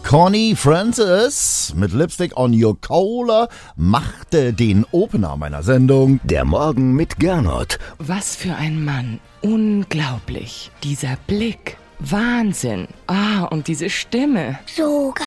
Connie Francis mit Lipstick on Your Cola machte den Opener meiner Sendung. Der Morgen mit Gernot. Was für ein Mann. Unglaublich. Dieser Blick. Wahnsinn. Und diese Stimme. So geil.